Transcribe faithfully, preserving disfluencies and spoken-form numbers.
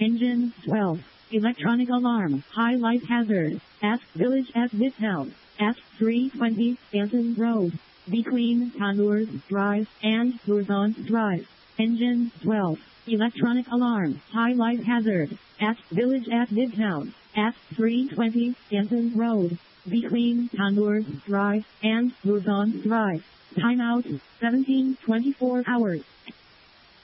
Engine twelve. Electronic alarm. High life hazard. At Village at Midtown. At three twenty Stanton Road. Between Connours Drive and Curzon Drive. Engine twelve. Electronic alarm. High life hazard. At Village at Midtown. At three twenty Stanton Road. Between Connours Drive and Curzon Drive. Timeout seventeen twenty-four hours.